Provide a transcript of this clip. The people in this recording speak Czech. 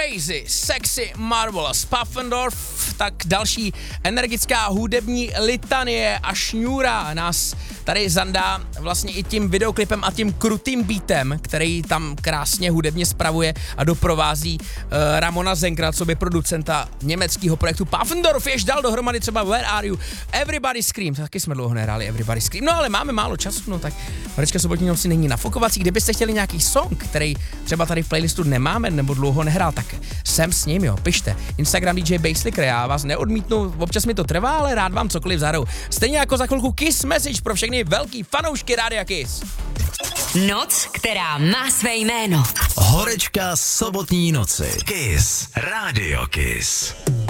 Crazy, Sexy, Marvelous, Puffendorf, tak další energická hudební litanie a šňůra nás tady zandá vlastně i tím videoklipem a tím krutým beatem, který tam krásně hudebně spravuje a doprovází Ramona Zenkra, co by producenta německého projektu Puffendorf, jež dal dohromady třeba Where Are You, Everybody Scream, taky jsme dlouho nehráli Everybody Scream, no ale máme málo času, no tak Horečka sobotní noci není nafukovací, kdybyste chtěli nějaký song, který třeba tady v playlistu nemáme nebo dlouho nehrál, tak sem s ním, jo, pište. Instagram DJ Basslicker, já vás neodmítnu, občas mi to trvá, ale rád vám cokoliv zahraju. Stejně jako za chvilku Kiss Message pro všechny velký fanoušky Rádia Kiss. Noc, která má své jméno. Horečka sobotní noci. Kiss. Radio Kiss.